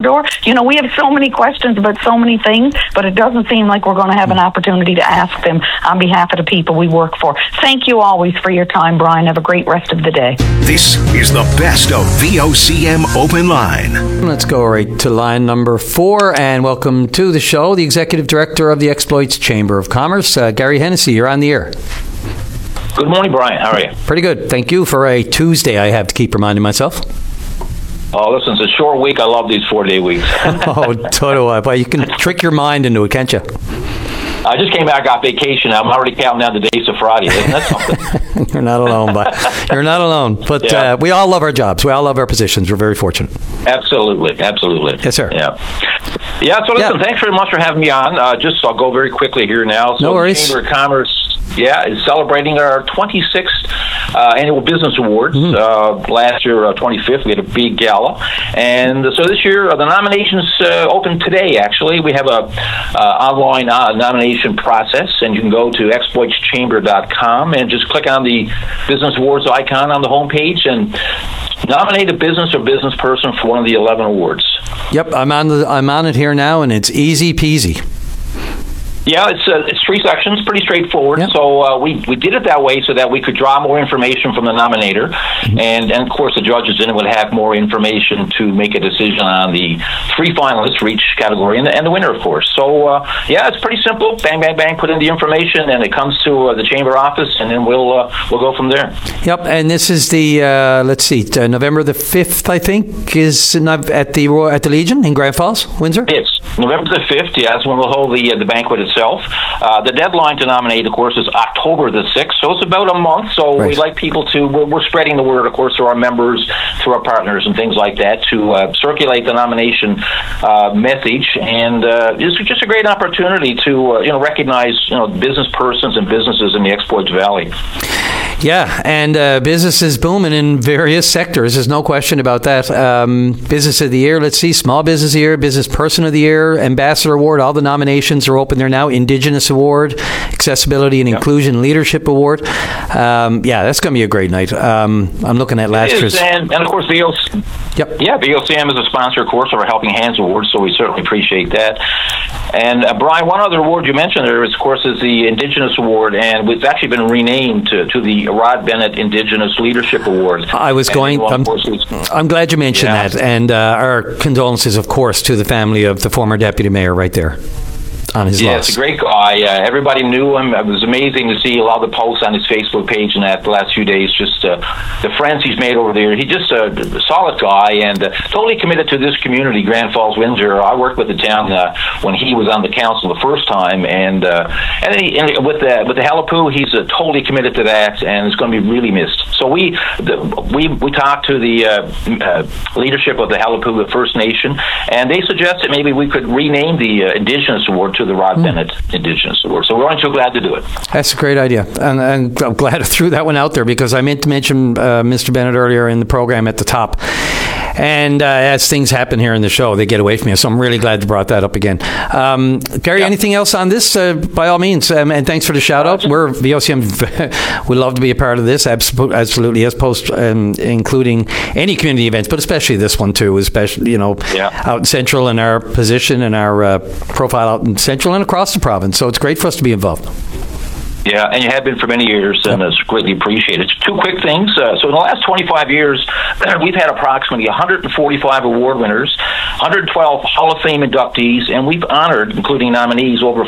door. We have so many questions about so many things, but it doesn't seem like we're going to have an opportunity to ask them on behalf of the people we work for. Thank you always for your time, Brian. Have a great rest of the day. This is the best of VOCM Open Line. Let's go right to line number 4 and welcome to the show the Executive Director of the Exploits Chamber of Commerce, Gary Hennessy. You're on the air. Good morning, Brian. How are you? Pretty good. Thank you. For a Tuesday, I have to keep reminding myself. Oh, listen, it's a short week. I love these 4-day weeks. Oh, so do I. But you can trick your mind into it, can't you? I just came back off vacation. I'm already counting down the days to Friday. Isn't that something? You're not alone, but you're not alone. But we all love our jobs. We all love our positions. We're very fortunate. Absolutely. Yes, sir. Yeah, so listen, thanks very much for having me on. I'll go very quickly here now. So no worries. The Chamber of Commerce is celebrating our 26th annual Business Awards. Last year, 25th, we had a big gala. And so this year, the nominations open today, actually. We have a online nomination process, and you can go to exploitschamber.com and just click on the Business Awards icon on the homepage and nominate a business or business person for one of the 11 awards. Yep, I'm on it here now, and it's easy peasy. Yeah, it's 3 sections, pretty straightforward. Yep. So we did it that way so that we could draw more information from the nominator, and of course the judges then would have more information to make a decision on the 3 finalists for each category and the winner, of course. So it's pretty simple. Bang, bang, bang. Put in the information, and it comes to the chamber office, and then we'll go from there. Yep, and this is the November the 5th, I think, is at the Legion in Grand Falls, Windsor. It's November the 5th. Yes, when we'll hold the banquet itself. The deadline to nominate, of course, is October the 6th, so it's about a month. So We'd like people we're spreading the word, of course, to our members, to our partners, and things like that, to circulate the nomination message. And it's just a great opportunity to recognize business persons and businesses in the Exploits Valley. Yeah, and business is booming in various sectors. There's no question about that. Business of the Year, let's see, Small Business of the Year, Business Person of the Year, Ambassador Award, all the nominations are open there now. Indigenous Award, Accessibility and Inclusion Leadership Award. That's going to be a great night. I'm looking at last year's. And of course, VOCM is a sponsor, of course, of our Helping Hands Award, so we certainly appreciate that. And Brian, one other award you mentioned there, of course, is the Indigenous Award, and it's actually been renamed to the Rod Bennett Indigenous Leadership Award. I'm glad you mentioned that, and our condolences, of course, to the family of the former deputy mayor right there on his loss. It's a great guy. Everybody knew him. It was amazing to see a lot of the posts on his Facebook page in the last few days, just the friends he's made over there. He's just a solid guy and totally committed to this community, Grand Falls, Windsor. I worked with the town when he was on the council the first time, and with the Halipoo, he's totally committed to that, and it's going to be really missed. So we talked to the leadership of the Halipoo, the First Nation, and they suggested maybe we could rename the Indigenous Award to the Rod Bennett Indigenous Award. So we're only too glad to do it. That's a great idea. And I'm glad I threw that one out there because I meant to mention Mr. Bennett earlier in the program at the top. And as things happen here in the show, they get away from you. So I'm really glad you brought that up again. Gary, anything else on this? By all means. And thanks for the shout out. We're VOCM. We love to be a part of this. Absolutely. As post, including any community events, but especially this one too, especially, out in Central and our position and our profile out in Central and across the province. So it's great for us to be involved. Yeah, and you have been for many years, and it's greatly appreciated. 2 quick things. So in the last 25 years, we've had approximately 145 award winners, 112 Hall of Fame inductees, and we've honored, including nominees, over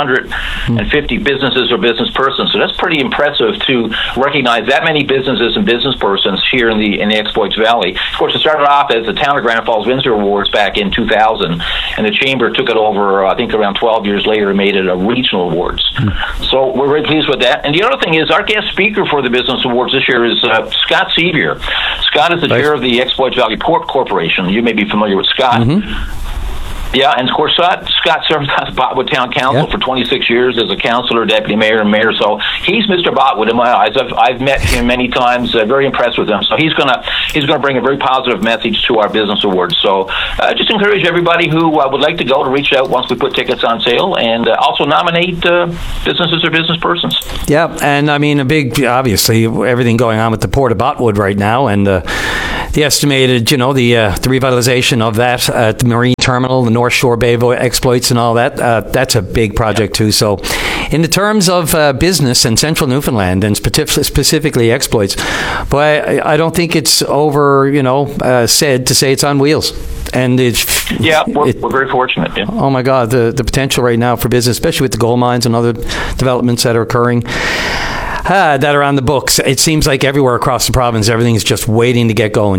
550 businesses or business persons. So that's pretty impressive to recognize that many businesses and business persons here in the Exploits Valley. Of course, it started off as the Town of Grand Falls Windsor Awards back in 2000, and the Chamber took it over, I think around 12 years later, and made it a regional awards. So we're very pleased with that. And the other thing is, our guest speaker for the Business Awards this year is Scott Sevier. Scott is the chair of the Exploits Valley Port Corporation. You may be familiar with Scott. Yeah, and of course, Scott served on Botwood Town Council for 26 years as a councillor, deputy mayor, and mayor. So he's Mr. Botwood in my eyes. I've met him many times. Very impressed with him. So he's gonna bring a very positive message to our Business Awards. So just encourage everybody who would like to go to reach out once we put tickets on sale, and also nominate businesses or business persons. Yeah, and I mean, obviously, everything going on with the Port of Botwood right now, and the estimated, the revitalization of that at the marine terminal, the North Shore Bay exploits and all that. That's a big project too. So in the terms of business and central Newfoundland and specifically exploits, but I don't think it's over, said to say it's on wheels. And we're very fortunate. Yeah. Oh my God, the potential right now for business, especially with the gold mines and other developments that are occurring that are on the books. It seems like everywhere across the province, everything's just waiting to get going,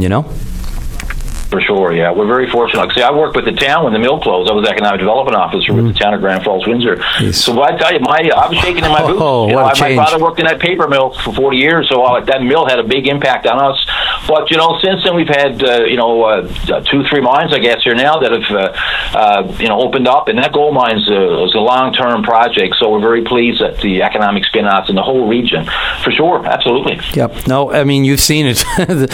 For sure, yeah. We're very fortunate. See, I worked with the town when the mill closed. I was economic development officer with the town of Grand Falls, Windsor. Yes. So I tell you, I was shaking in my boots. What a change. My father worked in that paper mill for 40 years, so that mill had a big impact on us. But, since then we've had, 2-3 mines, I guess, here now that have, opened up. And that gold mine is a long-term project, so we're very pleased at the economic spin-outs in the whole region. For sure, absolutely. Yep. No, I mean, you've seen it.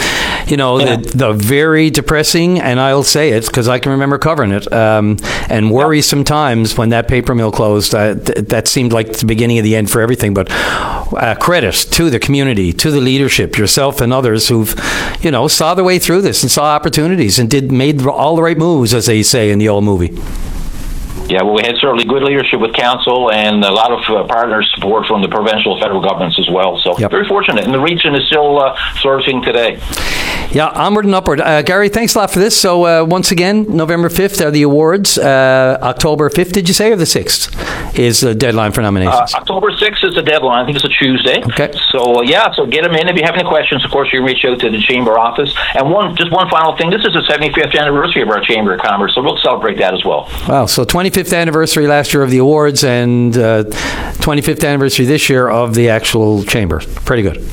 The very depressing, and I'll say it because I can remember covering it, and worrisome times when that paper mill closed. That seemed like the beginning of the end for everything. But credit to the community, to the leadership, yourself and others who've, saw their way through this and saw opportunities and made all the right moves, as they say in the old movie. Yeah, well, we had certainly good leadership with council and a lot of partner support from the provincial, federal governments as well. So very fortunate, and the region is still flourishing today. Yeah, onward and upward. Gary, thanks a lot for this. So once again, November 5th are the awards. October 5th, did you say, or the 6th is the deadline for nominations? October 6th is the deadline. I think it's a Tuesday. Okay. So, so get them in. If you have any questions, of course, you can reach out to the Chamber office. And one final thing. This is the 75th anniversary of our Chamber of Commerce, so we'll celebrate that as well. Wow, so 25th anniversary last year of the awards and 25th anniversary this year of the actual Chamber. Pretty good.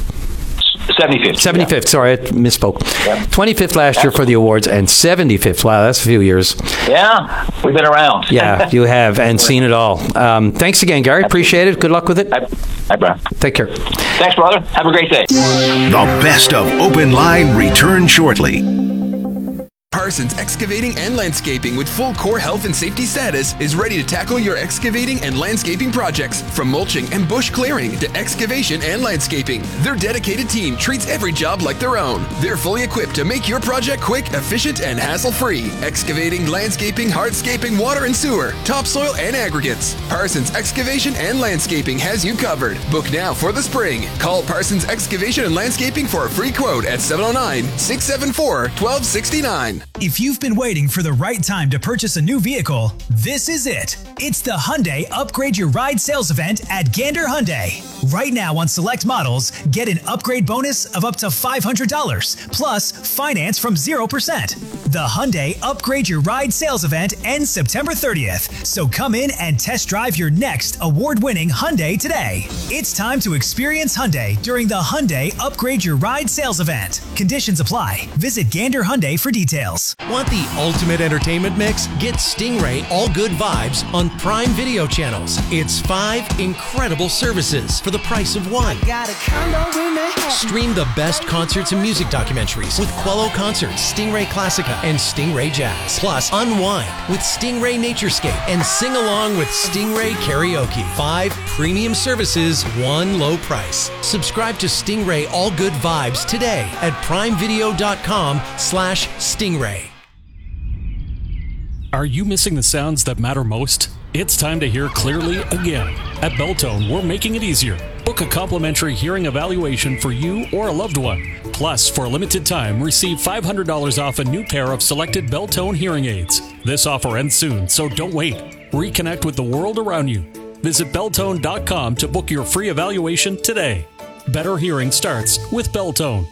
75th, sorry, I misspoke. Yeah. 25th last year for the awards and 75th. Wow, that's a few years. Yeah, we've been around. Yeah, you have, and seen it all. Thanks again, Gary. Appreciate it. Good luck with it. Hi, Brian. Take care. Thanks, brother. Have a great day. The best of Open Line return shortly. Parsons Excavating and Landscaping with full core health and safety status is ready to tackle your excavating and landscaping projects. From mulching and bush clearing to excavation and landscaping, their dedicated team treats every job like their own. They're fully equipped to make your project quick, efficient, and hassle-free. Excavating, landscaping, hardscaping, water and sewer, topsoil, and aggregates. Parsons Excavation and Landscaping has you covered. Book now for the spring. Call Parsons Excavation and Landscaping for a free quote at 709-674-1269. If you've been waiting for the right time to purchase a new vehicle, this is it. It's the Hyundai Upgrade Your Ride sales event at Gander Hyundai. Right now on select models, get an upgrade bonus of up to $500, plus finance from 0%. The Hyundai Upgrade Your Ride sales event ends September 30th, so come in and test drive your next award-winning Hyundai today. It's time to experience Hyundai during the Hyundai Upgrade Your Ride sales event. Conditions apply. Visit Gander Hyundai for details. Want the ultimate entertainment mix? Get Stingray All Good Vibes on Prime Video channels. It's 5 incredible services for the price of one. Stream the best concerts and music documentaries with Quello Concerts, Stingray Classica, and Stingray Jazz. Plus, unwind with Stingray Naturescape and sing along with Stingray Karaoke. 5 premium services, one low price. Subscribe to Stingray All Good Vibes today at primevideo.com/Stingray. Are you missing the sounds that matter most? It's time to hear clearly again. At Beltone, we're making it easier. Book a complimentary hearing evaluation for you or a loved one. Plus, for a limited time, receive $500 off a new pair of selected Beltone hearing aids. This offer ends soon, so don't wait. Reconnect with the world around you. Visit Beltone.com to book your free evaluation today. Better hearing starts with Beltone.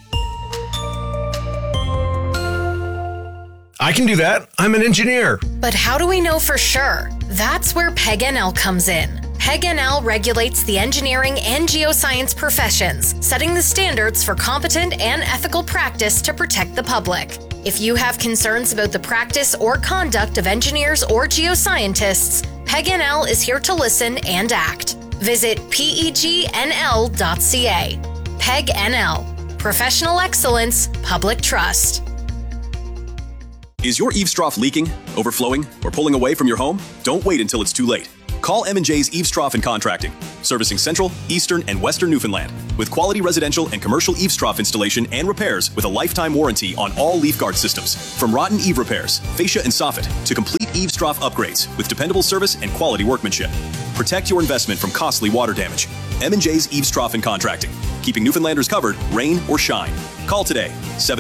I can do that. I'm an engineer. But how do we know for sure? That's where PEG-NL comes in. PEG-NL regulates the engineering and geoscience professions, setting the standards for competent and ethical practice to protect the public. If you have concerns about the practice or conduct of engineers or geoscientists, PEG-NL is here to listen and act. Visit pegnl.ca. PEG-NL. Professional excellence, public trust. Is your eaves trough leaking, overflowing, or pulling away from your home? Don't wait until it's too late. Call M&J's Eaves Trough and Contracting, servicing Central, Eastern, and Western Newfoundland, with quality residential and commercial eaves trough installation and repairs with a lifetime warranty on all leaf guard systems. From rotten eave repairs, fascia and soffit, to complete Eavestrough upgrades with dependable service and quality workmanship. Protect your investment from costly water damage. M&J's Eavestrough and Contracting, keeping Newfoundlanders covered, rain or shine. Call today,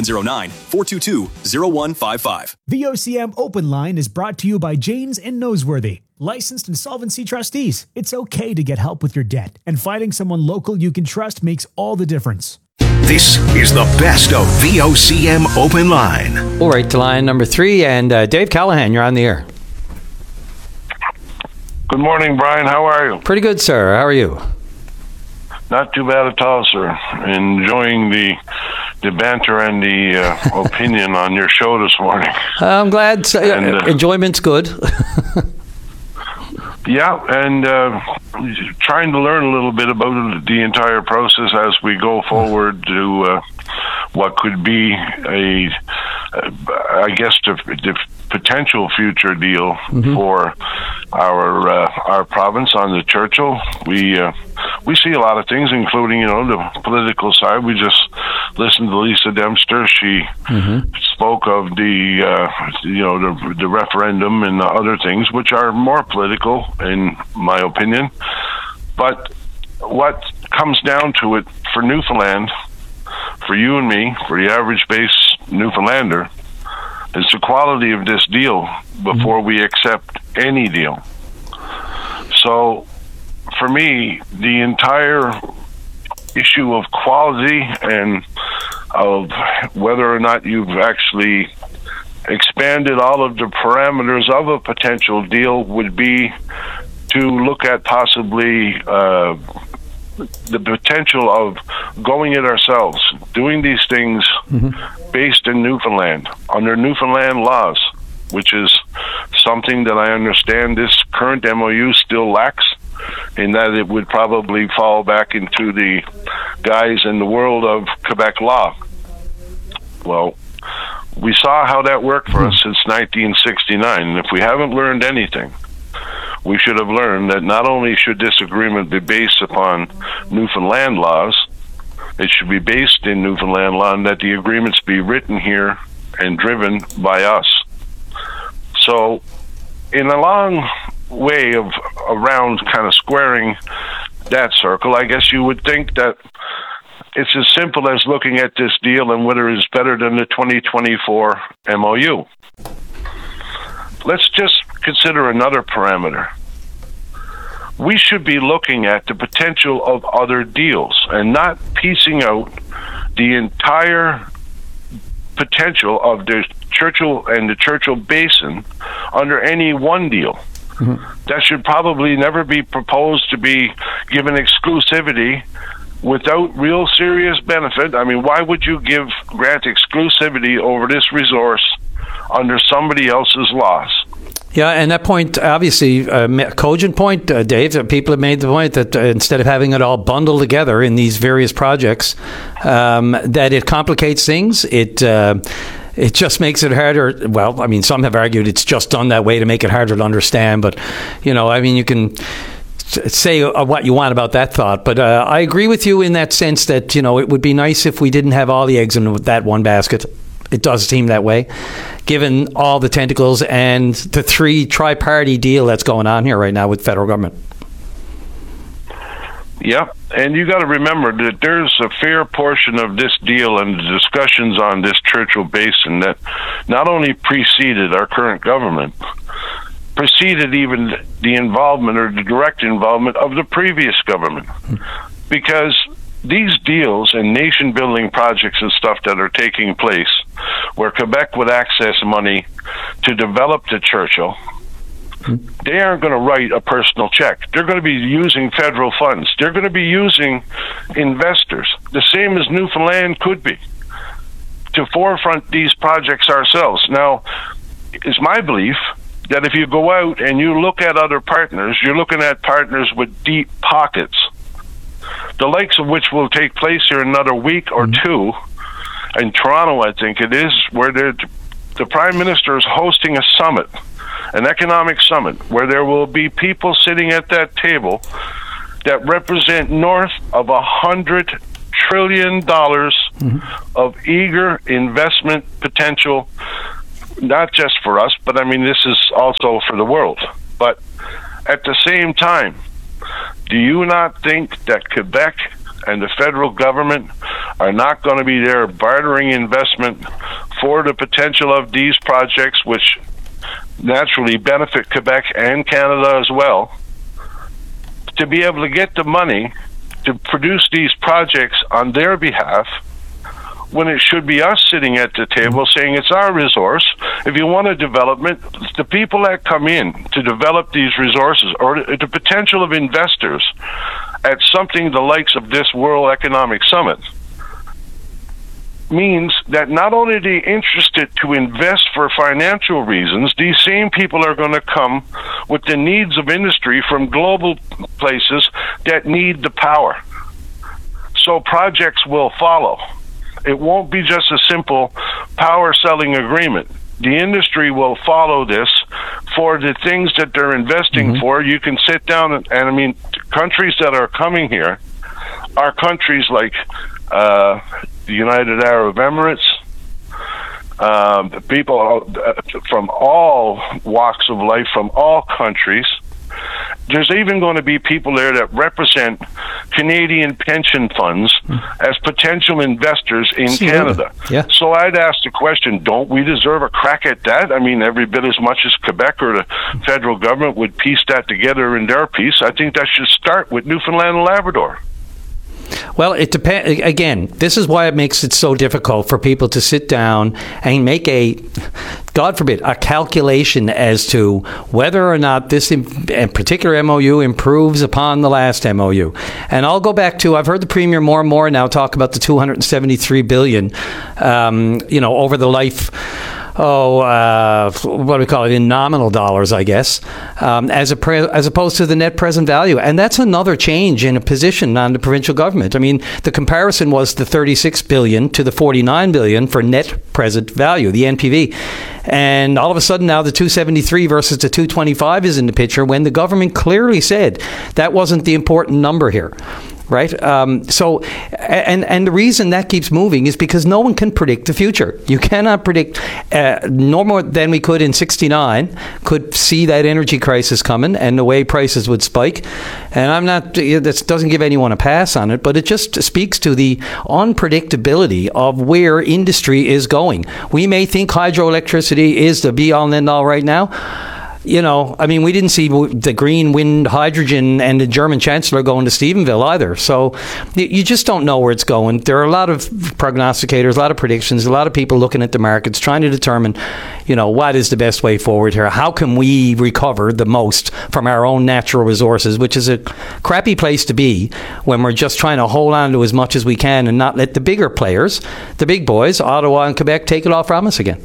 709-422-0155. VOCM Open Line is brought to you by Janes and Noseworthy, licensed insolvency trustees. It's okay to get help with your debt, and finding someone local you can trust makes all the difference. This is the best of VOCM Open Line. All right, to line number 3, and Dave Callahan, you're on the air. Good morning, Brian. How are you? Pretty good, sir. How are you? Not too bad at all, sir. Enjoying the banter and the opinion on your show this morning. I'm glad. Enjoyment's good. Yeah, and trying to learn a little bit about the entire process as we go forward to what could be the potential future deal for our province on the Churchill. We see a lot of things, including the political side. We just listened to Lisa Dempster. She spoke of the referendum and the other things, which are more political, in my opinion. But what comes down to it for Newfoundland, for you and me, for the average base Newfoundlander, is the quality of this deal before we accept any deal. So, for me, the entire issue of quality and of whether or not you've actually expanded all of the parameters of a potential deal would be to look at possibly the potential of going it ourselves, doing these things based in Newfoundland, under Newfoundland laws, which is something that I understand this current MOU still lacks, in that it would probably fall back into the guise in the world of Quebec law. Well, we saw how that worked for us since 1969, and if we haven't learned anything, we should have learned that not only should this agreement be based upon Newfoundland laws, it should be based in Newfoundland law, and that the agreements be written here and driven by us. So, in a long way of around kind of squaring that circle, I guess you would think that it's as simple as looking at this deal and whether it's better than the 2024 MOU. Let's just consider another parameter. We should be looking at the potential of other deals and not piecing out the entire potential of the Churchill and the Churchill Basin under any one deal. That should probably never be proposed to be given exclusivity without real serious benefit. I mean, why would you grant exclusivity over this resource under somebody else's laws? Yeah, and that point, obviously, cogent point, Dave, that people have made the point that instead of having it all bundled together in these various projects, that it complicates things. It just makes it harder. Well, I mean, some have argued it's just done that way to make it harder to understand. But, you can say what you want about that thought. But I agree with you in that sense that, it would be nice if we didn't have all the eggs in that one basket. It does seem that way, given all the tentacles and the 3 tri-party deal that's going on here right now with federal government. Yeah, and you got to remember that there's a fair portion of this deal and the discussions on this Churchill Basin that not only preceded our current government, preceded even the involvement or the direct involvement of the previous government. Because these deals and nation-building projects and stuff that are taking place where Quebec would access money to develop the Churchill, they aren't going to write a personal check. They're going to be using federal funds. They're going to be using investors, the same as Newfoundland could be, to forefront these projects ourselves. Now, it's my belief that if you go out and you look at other partners, you're looking at partners with deep pockets, the likes of which will take place here in another week or two in Toronto, I think it is, where the Prime Minister is hosting a summit, an economic summit, where there will be people sitting at that table that represent north of $100 trillion of eager investment potential not just for us, but I mean, this is also for the world. But at the same time, do you not think that Quebec and the federal government are not going to be there bartering investment for the potential of these projects, which naturally benefit Quebec and Canada as well, to be able to get the money to produce these projects on their behalf, when it should be us sitting at the table saying it's our resource? If you want a development, the people that come in to develop these resources, or the potential of investors at something the likes of this World Economic Summit, means that not only are they interested to invest for financial reasons, these same people are going to come with the needs of industry from global places that need the power. So projects will follow. It won't be just a simple power selling agreement. The industry will follow this for the things that they're investing for. You can sit down and I mean, countries that are coming here are countries like the United Arab Emirates, people from all walks of life, from all countries. There's even going to be people there that represent Canadian pension funds as potential investors in Canada. Yeah. So I'd ask the question, don't we deserve a crack at that? I mean, every bit as much as Quebec or the federal government would piece that together in their piece. I think that should start with Newfoundland and Labrador. Well, it depends. Again, this is why it makes it so difficult for people to sit down and make God forbid, a calculation as to whether or not this particular MOU improves upon the last MOU. And I'll go back to, I've heard the Premier more and more now talk about the $273 billion, over the life. What do we call it, in nominal dollars, I guess, as opposed to the net present value. And that's another change in a position on the provincial government. I mean, the comparison was the $36 billion to the $49 billion for net present value, the NPV. And all of a sudden now the 273 versus the 225 is in the picture, when the government clearly said that wasn't the important number here. Right? So the reason that keeps moving is because no one can predict the future. You cannot predict, no more than we could in 1969, could see that energy crisis coming and the way prices would spike. And that doesn't give anyone a pass on it, but it just speaks to the unpredictability of where industry is going. We may think hydroelectricity is the be-all and end-all right now. I mean, we didn't see the green wind hydrogen and the German chancellor going to Stephenville either. So you just don't know where it's going. There are a lot of prognosticators, a lot of predictions, a lot of people looking at the markets, trying to determine, what is the best way forward here? How can we recover the most from our own natural resources, which is a crappy place to be when we're just trying to hold on to as much as we can and not let the bigger players, the big boys, Ottawa and Quebec, take it all from us again.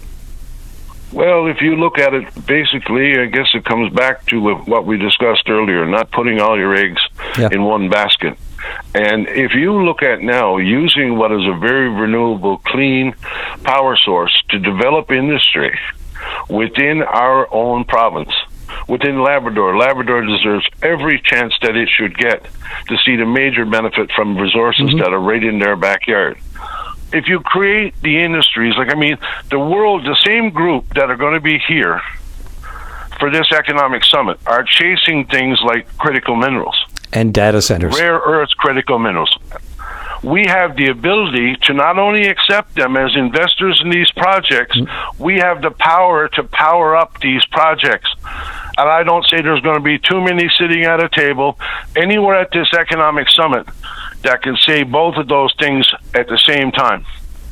Well, if you look at it, basically, I guess it comes back to what we discussed earlier, not putting all your eggs in one basket. And if you look at now using what is a very renewable, clean power source to develop industry within our own province, within Labrador, Labrador deserves every chance that it should get to see the major benefit from resources that are right in their backyard. If you create the industries, the world, the same group that are going to be here for this economic summit are chasing things like critical minerals. And data centers. Rare earth critical minerals. We have the ability to not only accept them as investors in these projects, we have the power to power up these projects. And I don't say there's going to be too many sitting at a table anywhere at this economic summit that can say both of those things at the same time.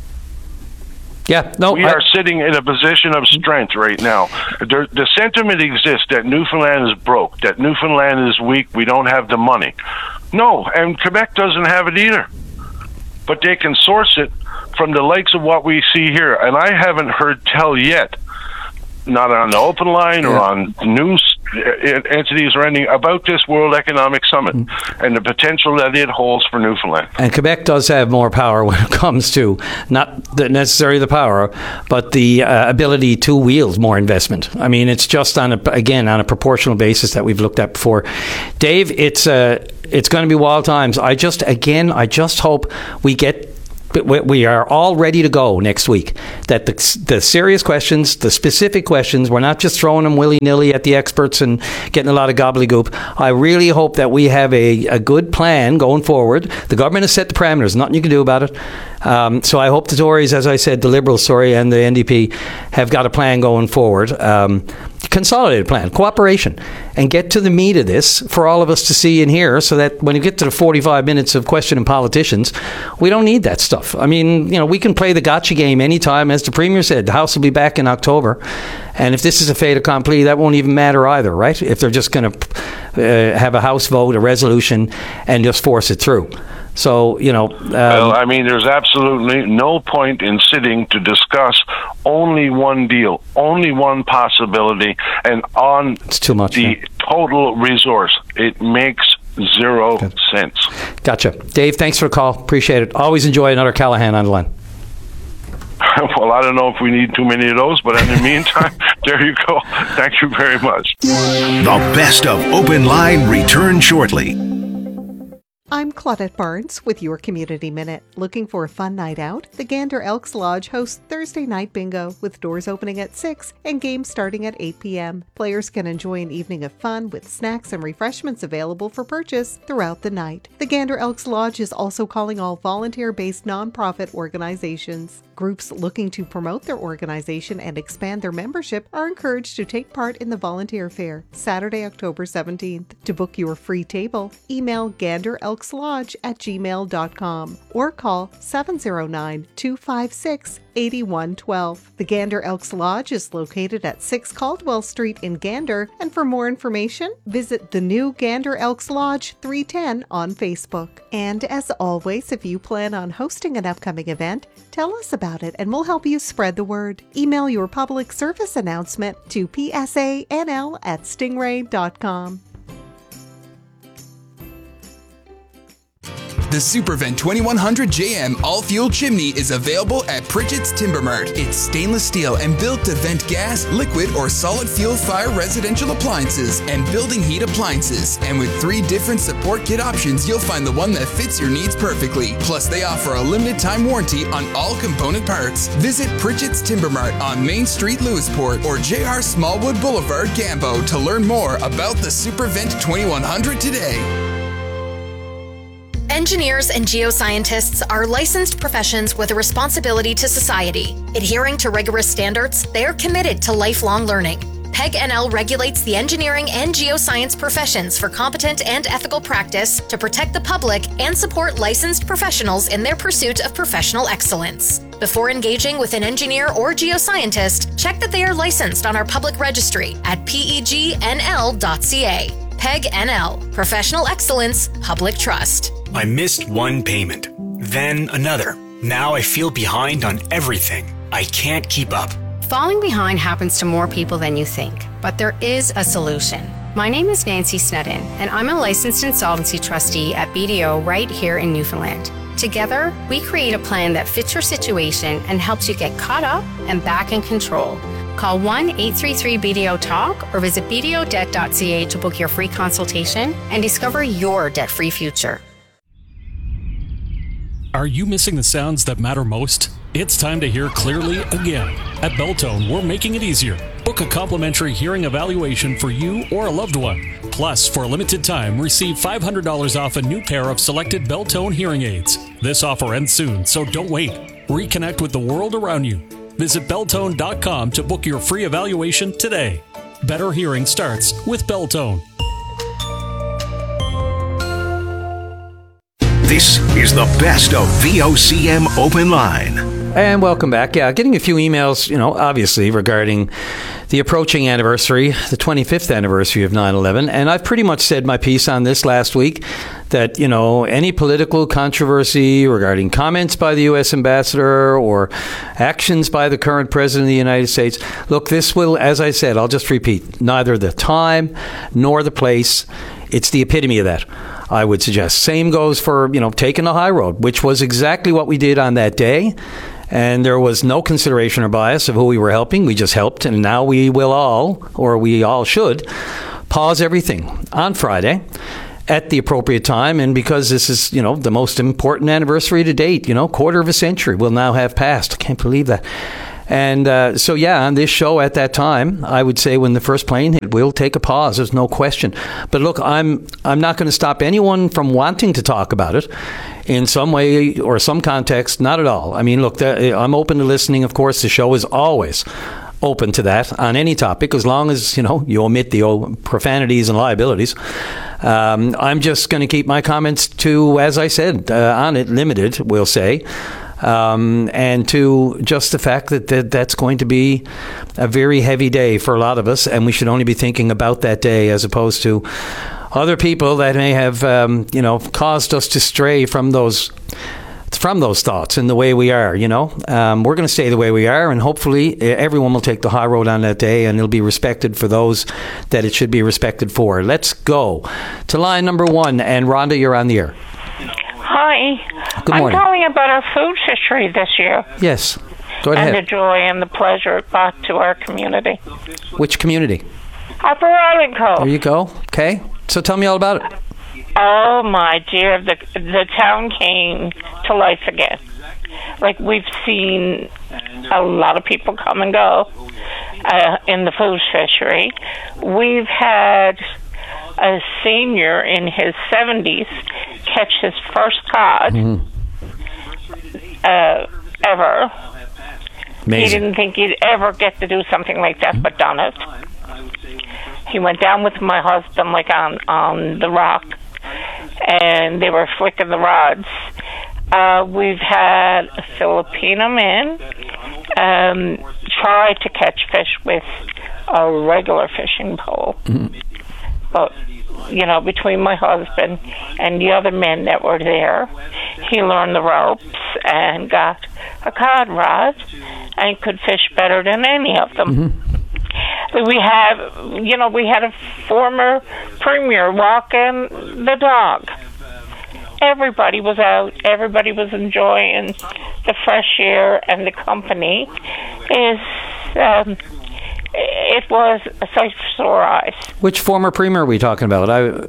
Yeah, no, we are sitting in a position of strength right now. The sentiment exists that Newfoundland is broke, that Newfoundland is weak, we don't have the money. No, and Quebec doesn't have it either. But they can source it from the likes of what we see here. And I haven't heard tell yet, not on the open line or on news entities or anything, about this World Economic Summit and the potential that it holds for Newfoundland. And Quebec does have more power when it comes to not necessarily the power, but the ability to wield more investment. I mean, it's just on a proportional basis that we've looked at before. Dave, it's going to be wild times. I just hope we get we are all ready to go next week. That the serious questions, the specific questions, we're not just throwing them willy-nilly at the experts and getting a lot of gobbledygook. I really hope that we have a good plan going forward. The government has set the parameters. Nothing you can do about it. So I hope the Tories, as I said, the Liberals, and the NDP have got a plan going forward. Consolidated plan, cooperation, and get to the meat of this for all of us to see and hear, so that when you get to the 45 minutes of questioning politicians, we don't need that stuff. I mean, we can play the gotcha game anytime. As the Premier said, the House will be back in October, and if this is a fait accompli, that won't even matter either, right? If they're just going to have a House vote, a resolution, and just force it through. So, well, I mean, there's absolutely no point in sitting to discuss only one deal, only one possibility, and on it's too much, the total resource. It makes zero sense. Gotcha. Dave, thanks for the call. Appreciate it. Always enjoy another Callahan on the line. Well, I don't know if we need too many of those, but in the meantime, there you go. Thank you very much. The best of Open Line returns shortly. I'm Claudette Barnes with your Community Minute. Looking for a fun night out? The Gander Elks Lodge hosts Thursday Night Bingo with doors opening at 6 and games starting at 8 p.m. Players can enjoy an evening of fun with snacks and refreshments available for purchase throughout the night. The Gander Elks Lodge is also calling all volunteer-based nonprofit organizations. Groups looking to promote their organization and expand their membership are encouraged to take part in the volunteer fair, Saturday, October 17th. To book your free table, email ganderelkslodge@gmail.com or call 709-256-8112. The Gander Elks Lodge is located at 6 Caldwell Street in Gander, and for more information, visit the new Gander Elks Lodge 310 on Facebook. And as always, if you plan on hosting an upcoming event, tell us about it and we'll help you spread the word. Email your public service announcement to psanl@stingray.com. The Supervent 2100 JM all-fuel chimney is available at Pritchett's Timber Mart. It's stainless steel and built to vent gas, liquid, or solid fuel fire residential appliances and building heat appliances. And with 3 different support kit options, you'll find the one that fits your needs perfectly. Plus, they offer a limited time warranty on all component parts. Visit Pritchett's Timber Mart on Main Street, Lewisport, or JR Smallwood Boulevard, Gambo to learn more about the Supervent 2100 today. Engineers and geoscientists are licensed professions with a responsibility to society. Adhering to rigorous standards, they are committed to lifelong learning. PEG NL regulates the engineering and geoscience professions for competent and ethical practice to protect the public and support licensed professionals in their pursuit of professional excellence. Before engaging with an engineer or geoscientist, check that they are licensed on our public registry at pegnl.ca. PEG NL, Professional Excellence, Public Trust. I missed one payment, then another. Now I feel behind on everything. I can't keep up. Falling behind happens to more people than you think, but there is a solution. My name is Nancy Snedden, and I'm a licensed insolvency trustee at BDO right here in Newfoundland. Together, we create a plan that fits your situation and helps you get caught up and back in control. Call 1-833-BDO-TALK or visit bdodebt.ca to book your free consultation and discover your debt-free future. Are you missing the sounds that matter most? It's time to hear clearly again. At Beltone, we're making it easier. Book a complimentary hearing evaluation for you or a loved one. Plus, for a limited time, receive $500 off a new pair of selected Beltone hearing aids. This offer ends soon, so don't wait. Reconnect with the world around you. Visit Beltone.com to book your free evaluation today. Better hearing starts with Beltone. This is the best of VOCM Open Line. And welcome back. Yeah, getting a few emails, obviously regarding the approaching anniversary, the 25th anniversary of 9/11. And I've pretty much said my piece on this last week that, any political controversy regarding comments by the U.S. ambassador or actions by the current president of the United States, look, this will, as I said, I'll just repeat, neither the time nor the place. It's the epitome of that, I would suggest. Same goes for, taking the high road, which was exactly what we did on that day. And there was no consideration or bias of who we were helping. We just helped. And now we will all, or we all should, pause everything on Friday at the appropriate time, and because this is, the most important anniversary to date, quarter of a century will now have passed. I can't believe that. And so, on this show at that time, I would say when the first plane hit, we'll take a pause. There's no question. But look, I'm not going to stop anyone from wanting to talk about it in some way or some context. Not at all. I mean, look, I'm open to listening. Of course, the show is always open to that on any topic, as long as, you omit the profanities and liabilities. I'm just going to keep my comments to, as I said, on it, limited, we'll say. And to just the fact that that's going to be a very heavy day for a lot of us, and we should only be thinking about that day as opposed to other people that may have, caused us to stray from those thoughts and the way we are. We're going to stay the way we are, and hopefully everyone will take the high road on that day, and it'll be respected for those that it should be respected for. Let's go to line number 1, and Rhonda, you're on the air. Hi. Good morning. I'm calling about our food fishery this year. Yes. Go ahead. And the joy and the pleasure it brought to our community. Which community? Upper Island Cove. There you go. Okay. So tell me all about it. Oh, my dear. The town came to life again. Like, we've seen a lot of people come and go in the food fishery. We've had a senior in his 70s catch his first cod ever. Amazing. He didn't think he'd ever get to do something like that, but done it. He went down with my husband, like on the rock, and they were flicking the rods. We've had a Filipino man try to catch fish with a regular fishing pole. But, between my husband and the other men that were there, he learned the ropes and got a cod rod and could fish better than any of them. We had a former premier walking the dog. Everybody was out. Everybody was enjoying the fresh air, and the company it was a sight for sore eyes. Which former premier are we talking about?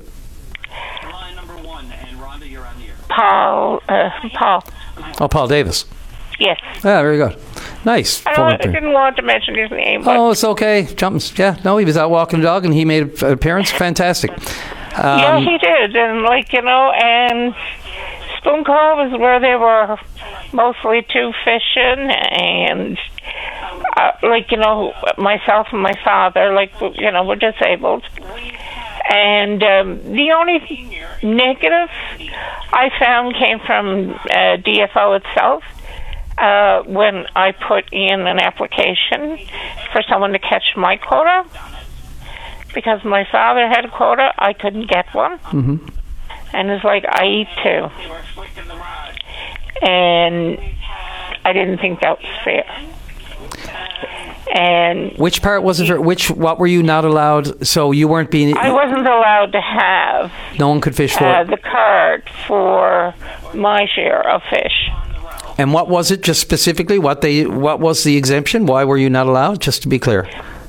Paul. Oh, Paul Davis. Yes. Yeah, very good. Nice. I didn't want to mention his name. But it's okay. He was out walking the dog, and he made an appearance. Fantastic. Yeah, he did. And, and Spoon Cove is where they were mostly two fishing, and myself and my father, we're disabled. And the only negative I found came from DFO itself when I put in an application for someone to catch my quota. Because my father had a quota, I couldn't get one. And it's like, I eat too. And I didn't think that was fair. And which part was it? What were you not allowed? So you weren't being. I wasn't allowed to have. No one could fish for the card for my share of fish. And what was it? Just specifically, what was the exemption? Why were you not allowed? Just to be clear.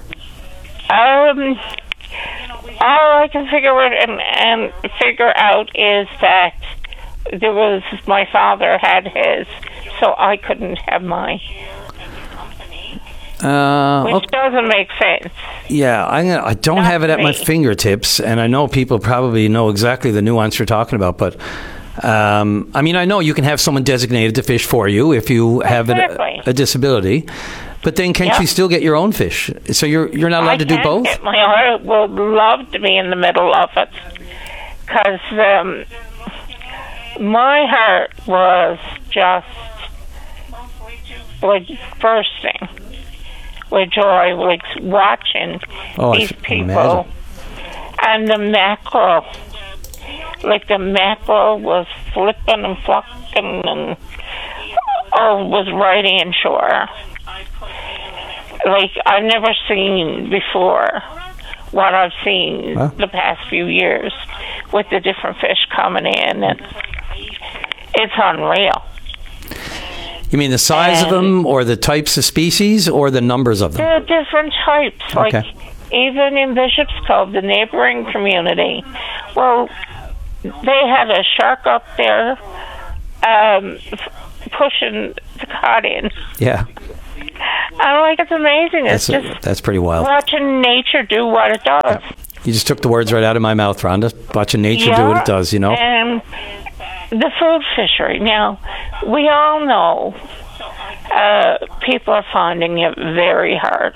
All I can figure out is that my father had his, so I couldn't have mine. Which doesn't make sense. Yeah, I don't have it at my fingertips, and I know people probably know exactly the nuance you're talking about, but I know you can have someone designated to fish for you if you have a disability, but then can't you still get your own fish? So you're not allowed to do both? My heart would love to be in the middle of it, because my heart was just bursting with joy, watching these people. And the mackerel, the mackerel was flipping and flocking and was right inshore. I've never seen before what I've seen the past few years with the different fish coming in, and it's unreal. You mean the size of them, or the types of species, or the numbers of them? There are different types. Even in Bishop's Cove, the neighboring community, they had a shark up there pushing the cod in. Yeah. I'm like, it's amazing. It's That's pretty wild. Watching nature do what it does. You just took the words right out of my mouth, Rhonda. Watching nature do what it does, you know? And the food fishery. Now, we all know people are finding it very hard.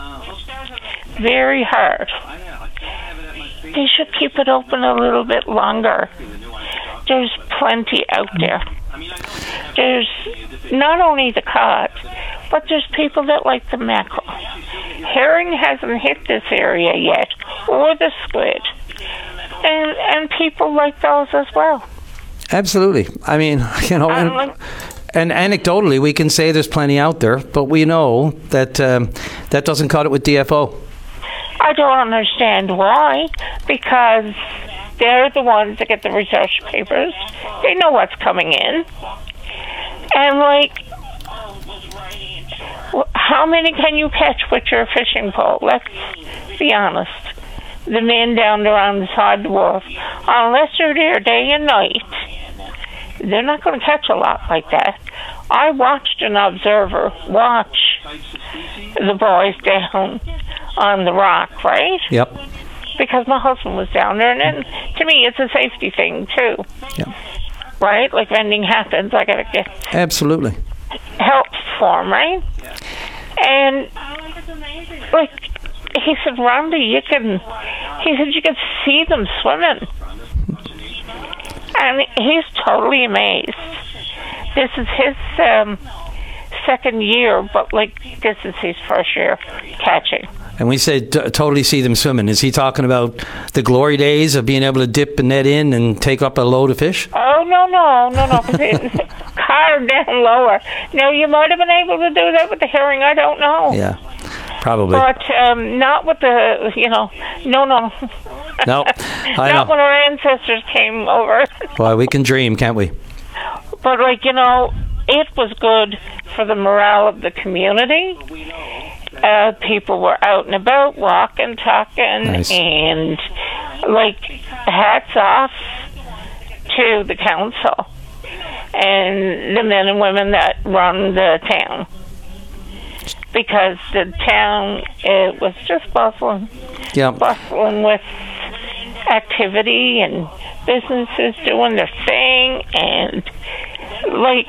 Very hard. They should keep it open a little bit longer. There's plenty out there. There's not only the cod, but there's people that like the mackerel. Herring hasn't hit this area yet, or the squid. And people like those as well. Absolutely. I mean, you know, and anecdotally, we can say there's plenty out there, but we know that that doesn't cut it with DFO. I don't understand why, because they're the ones that get the research papers. They know what's coming in. And, like, how many can you catch with your fishing pole? Let's be honest. The men down there on the side of the wharf, unless they're there day and night, they're not going to catch a lot like that. I watched an observer watch the boys down on the rock, right? Yep. Because my husband was down there, and then, to me, it's a safety thing, too. Yep. Right? Like, if anything happens, I got to get Absolutely. help for him, right? And, like, he said, Rhonda, you can see them swimming. And he's totally amazed. This is his second year, but, like, this is his first year catching. And we say totally see them swimming. Is he talking about the glory days of being able to dip a net in and take up a load of fish? Oh, no, because it's caught down lower. Now, you might have been able to do that with the herring. I don't know. Yeah, probably. But not with the, no. No, I know. Not when our ancestors came over. Well, we can dream, can't we? But, like, it was good for the morale of the community. People were out and about, walking, talking, nice. And, like, hats off to the council and the men and women that run the town. Because the town, it was just bustling. Yep. Bustling with activity and businesses doing their thing, and, like,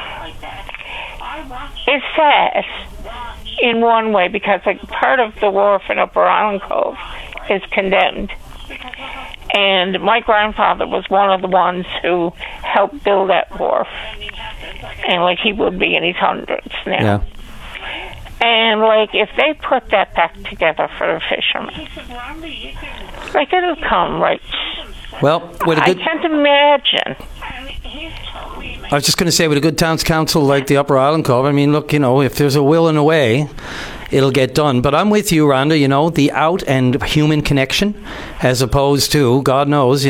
it's sad in one way, because, like, part of the wharf in Upper Island Cove is condemned. And my grandfather was one of the ones who helped build that wharf. And, like, he would be in his hundreds now. Yeah. And, like, if they put that back together for the fishermen, like, it'll come right. Well, I can't imagine. I was just going to say, with a good towns council like the Upper Island Cove, I mean, look, if there's a will and a way, it'll get done. But I'm with you, Rhonda, the out and human connection, as opposed to, God knows,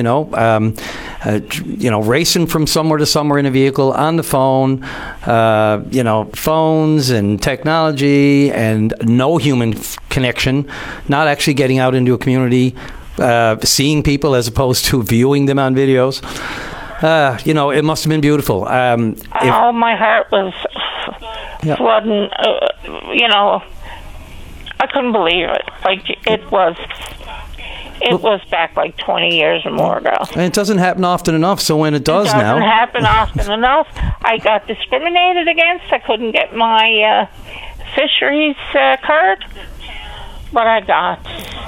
racing from somewhere to somewhere in a vehicle, on the phone, phones and technology, and no human connection, not actually getting out into a community, seeing people as opposed to viewing them on videos. It must have been beautiful. My heart was flooding. I couldn't believe it. Like, it was back like 20 years or more ago. And it doesn't happen often enough, so when it does now... It doesn't happen often enough. I got discriminated against. I couldn't get my fisheries card, but I got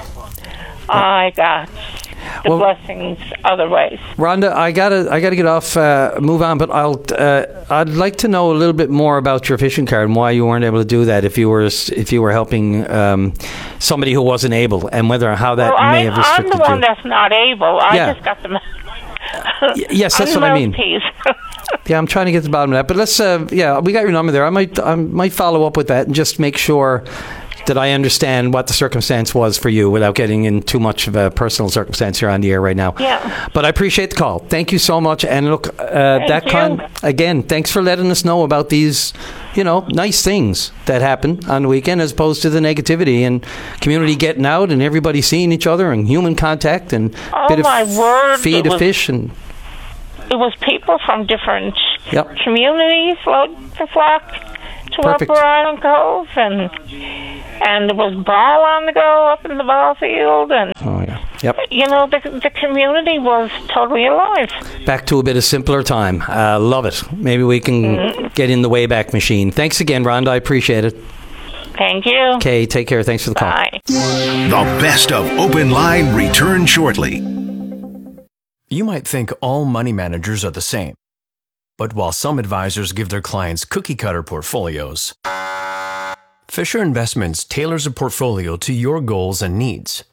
the blessings other ways. Rhonda, I gotta get off, move on, but I'd like to know a little bit more about your fishing card and why you weren't able to do that if you were helping somebody who wasn't able, and how that may have restricted you. I'm the one that's not able. I just got them. Yes, that's what I mean. Yeah, I'm trying to get to the bottom of that, but let's. We got your number there. I might follow up with that and just make sure that I understand what the circumstance was for you without getting in too much of a personal circumstance here on the air right now. Yeah. But I appreciate the call. Thank you so much. And look, again, thanks for letting us know about these nice things that happen on the weekend as opposed to the negativity and community getting out and everybody seeing each other and human contact and feed a fish. And it was people from different Yep. communities to flock to Perfect. Upper Island Cove, and there was ball on the go up in the ball field, and Yep. the community was totally alive. Back to a bit of simpler time. Love it. Maybe we can get in the Wayback Machine. Thanks again, Rhonda. I appreciate it. Thank you. Okay, take care. Thanks for the call. Bye. The best of Open Line return shortly. You might think all money managers are the same. But while some advisors give their clients cookie-cutter portfolios, Fisher Investments tailors a portfolio to your goals and needs.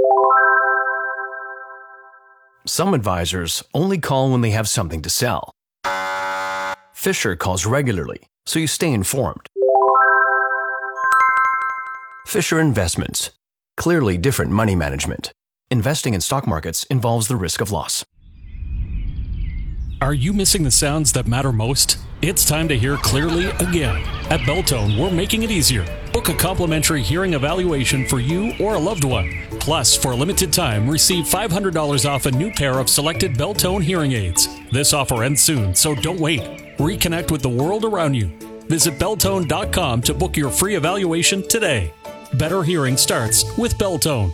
Some advisors only call when they have something to sell. Fisher calls regularly, so you stay informed. Fisher Investments. Clearly different money management. Investing in stock markets involves the risk of loss. Are you missing the sounds that matter most? It's time to hear clearly again. At Belltone, we're making it easier. Book a complimentary hearing evaluation for you or a loved one. Plus, for a limited time, receive $500 off a new pair of selected Belltone hearing aids. This offer ends soon, so don't wait. Reconnect with the world around you. Visit Belltone.com to book your free evaluation today. Better hearing starts with Belltone.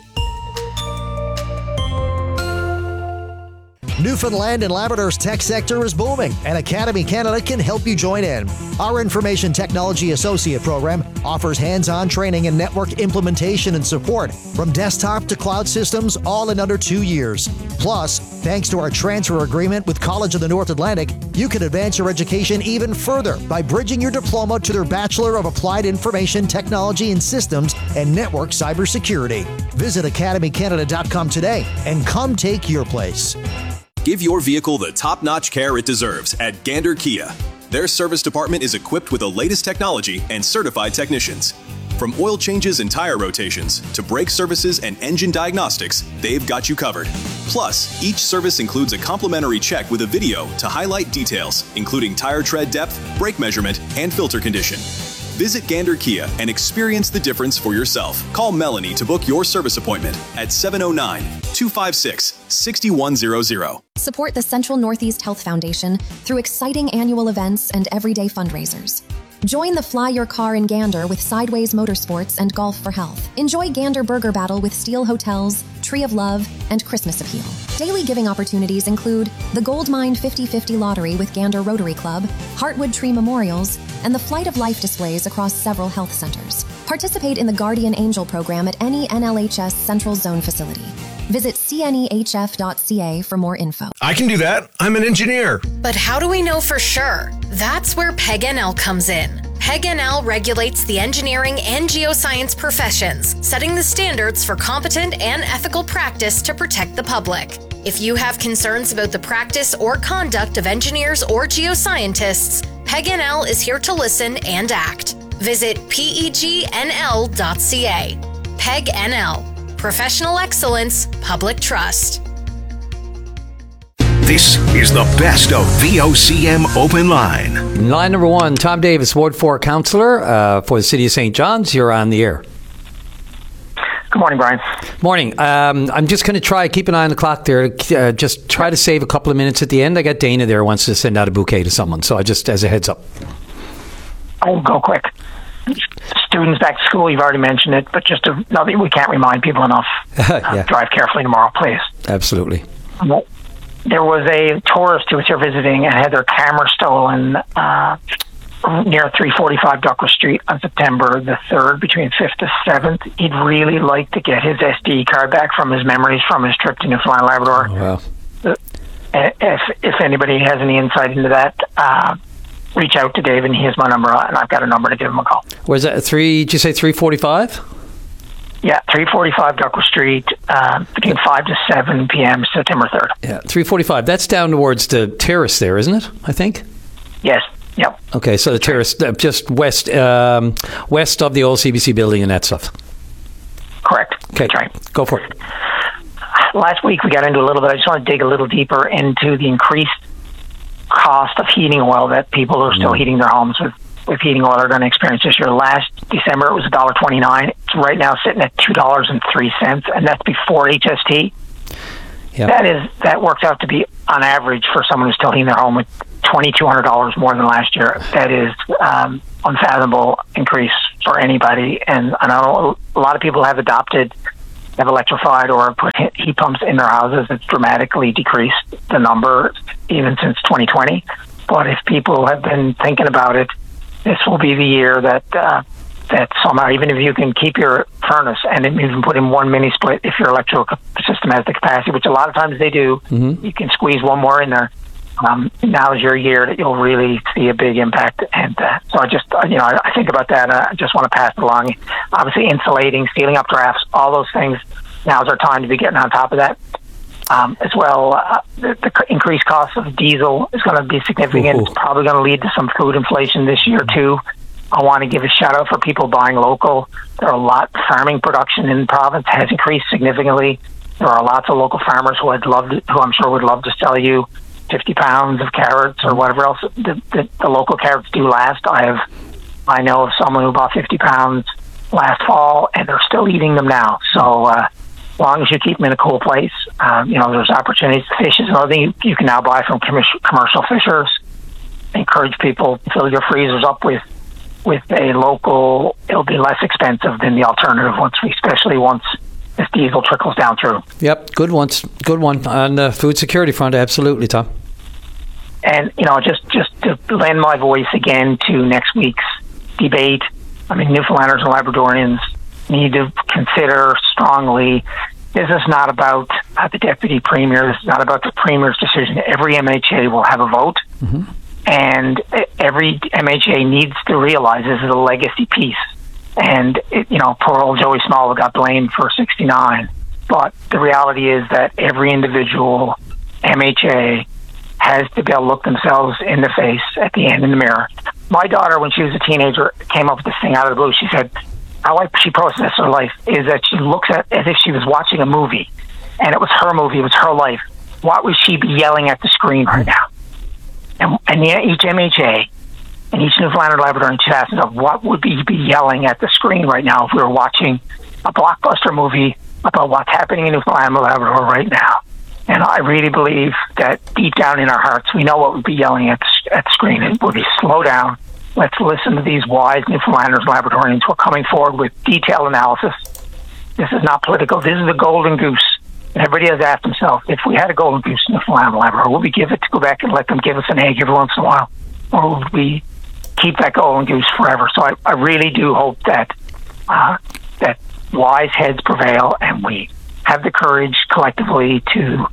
Newfoundland and Labrador's tech sector is booming, and Academy Canada can help you join in. Our Information Technology Associate program offers hands-on training and network implementation and support from desktop to cloud systems, all in under 2 years. Plus, thanks to our transfer agreement with College of the North Atlantic, you can advance your education even further by bridging your diploma to their Bachelor of Applied Information Technology and Systems and Network Cybersecurity. Visit academycanada.com today and come take your place. Give your vehicle the top-notch care it deserves at Gander Kia. Their service department is equipped with the latest technology and certified technicians. From oil changes and tire rotations to brake services and engine diagnostics, they've got you covered. Plus, each service includes a complimentary check with a video to highlight details, including tire tread depth, brake measurement, and filter condition. Visit Gander Kia and experience the difference for yourself. Call Melanie to book your service appointment at 709-256-6100. Support the Central Northeast Health Foundation through exciting annual events and everyday fundraisers. Join the Fly Your Car in Gander with Sideways Motorsports and Golf for Health. Enjoy Gander Burger Battle with Steel Hotels, Tree of Love, and Christmas Appeal. Daily giving opportunities include the Gold Mine 50/50 Lottery with Gander Rotary Club, Heartwood Tree Memorials, and the Flight of Life displays across several health centers. Participate in the Guardian Angel program at any NLHS Central Zone facility. Visit cnehf.ca for more info. I can do that. I'm an engineer. But how do we know for sure? That's where PEG-NL comes in. PEG-NL regulates the engineering and geoscience professions, setting the standards for competent and ethical practice to protect the public. If you have concerns about the practice or conduct of engineers or geoscientists, PEG-NL is here to listen and act. Visit pegnl.ca. PEG-NL. Professional excellence, public trust. This is the best of VOCM Open Line. Line number one, Tom Davis, Ward 4 Councillor for the City of St. John's. You're on the air. Good morning, Brian. Morning. I'm just going to try, keep an eye on the clock there. Just try to save a couple of minutes at the end. I got Dana there, wants to send out a bouquet to someone. So I just, as a heads up. I'll go quick. Students back to school, you've already mentioned it, but just to know that we can't remind people enough. Yeah. Drive carefully tomorrow, please. Absolutely. There was a tourist who was here visiting and had their camera stolen near 345 Douglas Street on September the 3rd, between 5th to 7th. He'd really like to get his SD card back from his memories from his trip to Newfoundland, Labrador. Oh, wow. If anybody has any insight into that, reach out to Dave, and he has my number, and I've got a number to give him a call. Was that did you say 345? Yeah, 345 Douglas Street, between 5 to 7 p.m., September 3rd. Yeah, 345. That's down towards the terrace there, isn't it, I think? Yes, yep. Okay, so the terrace, just west of the old CBC building and that stuff. Correct. Okay, that's right. Go for it. Last week we got into a little bit, I just want to dig a little deeper into the increased cost of heating oil that people are still heating their homes with with heating oil are going to experience this year. Last December, it was $1.29. It's right now sitting at $2.03, and that's before HST. Yep. That works out to be, on average, for someone who's still heating their home, with $2,200 more than last year. That is unfathomable increase for anybody. And I know a lot of people have electrified or put heat pumps in their houses. It's dramatically decreased the number even since 2020. But if people have been thinking about it, this will be the year that somehow, even if you can keep your furnace and even put in one mini split, if your electrical system has the capacity, which a lot of times they do, you can squeeze one more in there. Now is your year that you'll really see a big impact. And so I think about that. I just want to pass it along. Obviously, insulating, sealing up drafts, all those things. Now's our time to be getting on top of that. As well, the increased cost of diesel is going to be significant. Ooh. It's probably going to lead to some food inflation this year, too. I want to give a shout out for people buying local. There are a lot. Farming production in the province has increased significantly. There are lots of local farmers who I'm sure would love to sell you 50 pounds of carrots or whatever else the local carrots do last. I know of someone who bought 50 pounds last fall, and they're still eating them now. So as long as you keep them in a cool place, there's opportunities. Fish is another thing you can now buy from commercial fishers. Encourage people to fill your freezers up with a local. It'll be less expensive than the alternative especially once this diesel trickles down through. Yep, good one on the food security front. Absolutely, Tom. And just to lend my voice again to next week's debate. I mean, Newfoundlanders and Labradorians need to consider strongly. This is not about the deputy premier. This is not about the premier's decision. Every MHA will have a vote. Mm-hmm. And every MHA needs to realize this is a legacy piece. And, poor old Joey Small got blamed for 69. But the reality is that every individual MHA has to be able to look themselves in the face at the end in the mirror. My daughter, when she was a teenager, came up with this thing out of the blue. She said, how she processed her life is that she looks at it as if she was watching a movie. And it was her movie. It was her life. What would she be yelling at the screen right now? And each MHA and each Newfoundlander Labrador should ask themselves, what would he be yelling at the screen right now if we were watching a blockbuster movie about what's happening in Newfoundland and Labrador right now? And I really believe that deep down in our hearts, we know what we'd be yelling at the screen. It would be, slow down. Let's listen to these wise Newfoundlanders and Labradorians who are coming forward with detailed analysis. This is not political. This is a golden goose. And everybody has asked themselves, if we had a golden goose in Newfoundland and Labrador, would we give it to go back and let them give us an egg every once in a while? Or would we keep that golden goose forever? So I really do hope that that wise heads prevail and we have the courage collectively to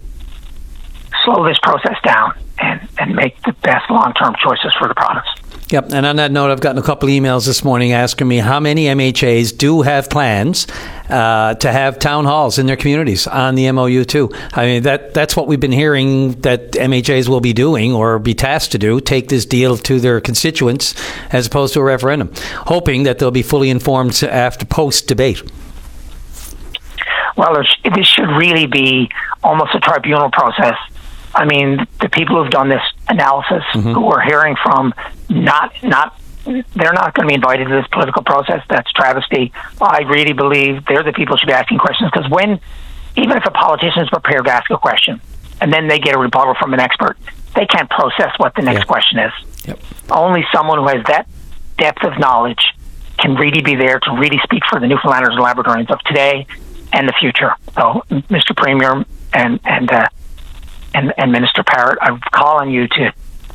slow this process down and make the best long-term choices for the province. Yep, and on that note, I've gotten a couple emails this morning asking me how many MHAs do have plans to have town halls in their communities on the MOU too. I mean, that's what we've been hearing that MHAs will be doing or be tasked to do, take this deal to their constituents as opposed to a referendum, hoping that they'll be fully informed after post-debate. Well, this should really be almost a tribunal process. I mean, the people who've done this analysis, who we're hearing from, they're not going to be invited to this political process. That's travesty. I really believe they're the people who should be asking questions, because even if a politician is prepared to ask a question and then they get a rebuttal from an expert, they can't process what the next question is. Yep. Only someone who has that depth of knowledge can really be there to really speak for the Newfoundlanders and Labradorians of today and the future. So, Mr. Premier and Minister Parrott, I'm calling you to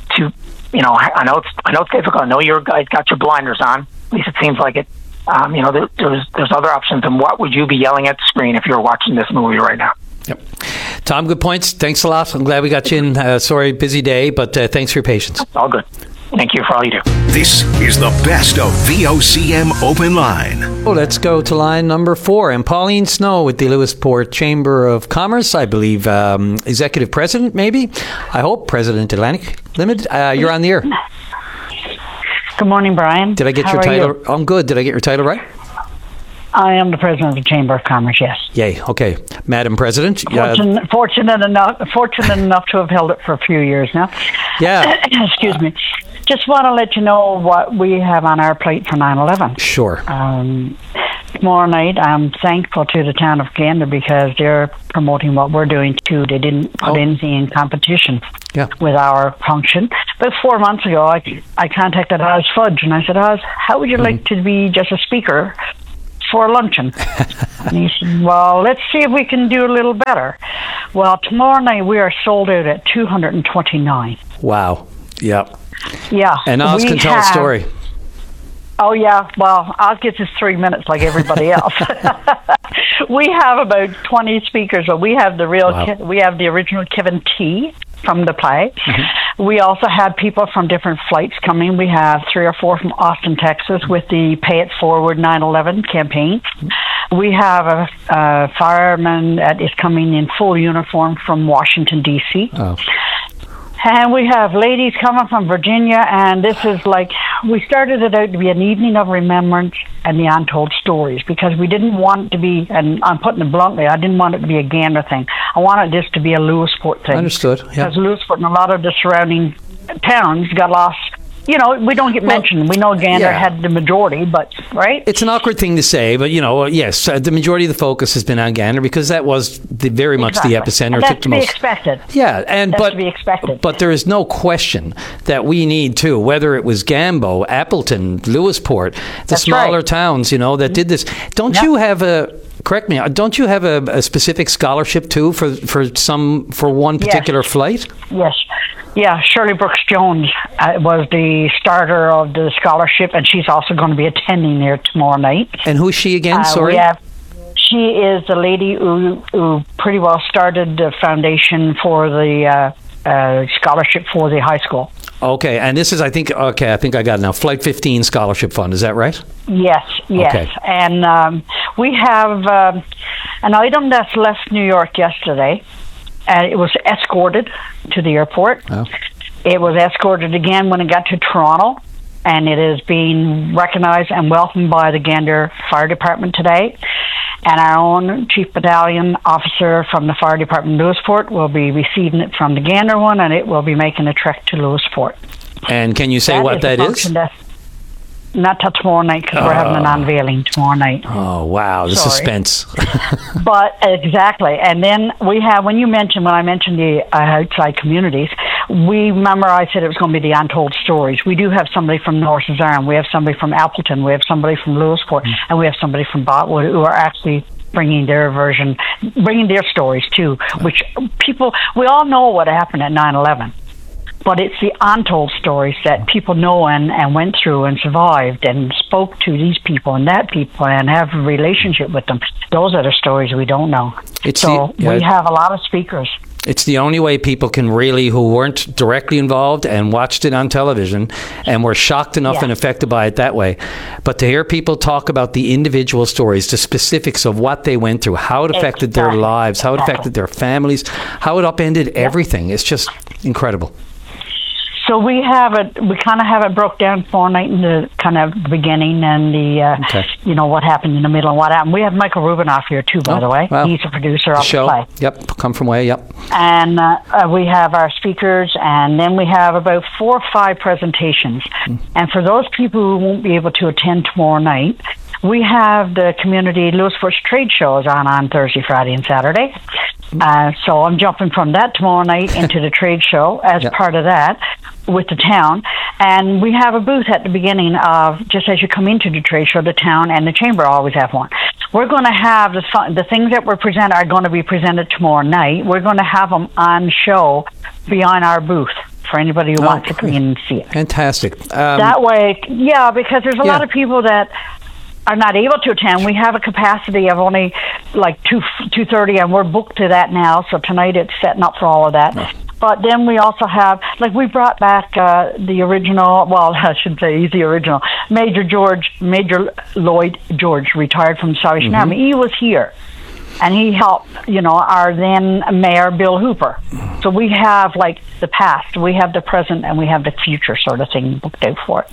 I know it's difficult. I know you guys got your blinders on. At least it seems like it. There's other options. And what would you be yelling at the screen if you were watching this movie right now? Yep. Tom, good points. Thanks a lot. I'm glad we got you in. Sorry, busy day, but thanks for your patience. All good. Thank you for all you do. This is the best of VOCM Open Line. Let's go to line number 4. And Pauline Snow with the Lewisport Chamber of Commerce, I believe, Executive President, maybe? I hope, President Atlantic Limited. You're on the air. Good morning, Brian. Did I get your title? I'm good. Did I get your title right? I am the President of the Chamber of Commerce, yes. Yay. Okay. Madam President. Fortunate enough to have held it for a few years now. Yeah. Excuse me. Just want to let you know what we have on our plate for 9/11. Sure. Tomorrow night, I'm thankful to the town of Gander because they're promoting what we're doing too. They didn't put anything in competition with our function. But 4 months ago, I contacted Oz Fudge and I said, Oz, how would you like to be just a speaker for a luncheon? And he said, well, let's see if we can do a little better. Well, tomorrow night we are sold out at 229. Wow. Yep. Yeah. And Oz can tell a story. Oh, yeah. Well, Oz gets his 3 minutes like everybody else. We have about 20 speakers. So we have the we have the original Kevin T. from the play. Mm-hmm. We also had people from different flights coming. We have 3 or 4 from Austin, Texas with the Pay It Forward 9/11 campaign. We have a fireman that is coming in full uniform from Washington, D.C. Oh. And we have ladies coming from Virginia, and this is like, we started it out to be an evening of remembrance and the untold stories, because we didn't want it to be, and I'm putting it bluntly, I didn't want it to be a Gander thing. I wanted this to be a Lewisport thing. Understood, yeah. Because Lewisport and a lot of the surrounding towns got lost. You know, we don't get mentioned. We know Gander had the majority, but, right? It's an awkward thing to say, but, you know, yes, the majority of the focus has been on Gander because that was very much the epicenter. That's to be expected. Yeah, that's to be expected. But there is no question that we need to, whether it was Gambo, Appleton, Lewisport, the smaller towns, you know, that did this. Don't you have correct me, don't you have a specific scholarship, too, for one particular flight? Yes. Yeah, Shirley Brooks-Jones was the starter of the scholarship, and she's also going to be attending there tomorrow night. And who's she again? Sorry? She is the lady who pretty well started the foundation for the scholarship for the high school. Okay, and this is, I think I got it now, Flight 15 Scholarship Fund, is that right? Yes. Okay. And we have an item that's left New York yesterday. And it was escorted to the airport. Oh. It was escorted again when it got to Toronto, and it is being recognized and welcomed by the Gander Fire Department today. And our own Chief Battalion Officer from the Fire Department Lewisport will be receiving it from the Gander one, and it will be making a trek to Lewisport. And can you say what that is? Not till tomorrow night, because we're having an unveiling tomorrow night. Oh, wow, the suspense. But exactly. And then we have, when I mentioned the outside communities, remember I said it was going to be the untold stories. We do have somebody from North's Arm, we have somebody from Appleton, we have somebody from Lewisport, and we have somebody from Botwood who are actually bringing their stories too, which we all know what happened at 9/11. But it's the untold stories that people know and went through and survived and spoke to these people and that people and have a relationship with them. Those are the stories we don't know. We have a lot of speakers. It's the only way people can really, who weren't directly involved and watched it on television and were shocked enough and affected by it that way. But to hear people talk about the individual stories, the specifics of what they went through, how it affected their lives, how it affected their families, how it upended everything, it's just incredible. So we kind of have it broke down for night in the kind of beginning and the, what happened in the middle and what happened. We have Michael Rubinoff here too, by the way. Well, he's a producer of the play. Yep, come from way, yep. And we have our speakers, and then we have about 4 or 5 presentations. And for those people who won't be able to attend tomorrow night, we have the community Lewisport's trade shows on Thursday, Friday, and Saturday. So I'm jumping from that tomorrow night into the trade show as part of that with the town. And we have a booth at the beginning of, just as you come into the trade show, the town and the chamber always have one. We're going to have the things that were presented are going to be presented tomorrow night. We're going to have them on show behind our booth for anybody who wants to come in and see it. Fantastic. That way, because there's a lot of people that are not able to attend. We have a capacity of only like 230, and we're booked to that now. So tonight it's setting up for all of that. But then we also have, we brought back the original, well, I shouldn't say he's the original, Major Lloyd George, retired from the Salvation Army. He was here. And he helped, our then Mayor, Bill Hooper. So we have, the past, we have the present, and we have the future sort of thing booked out for it.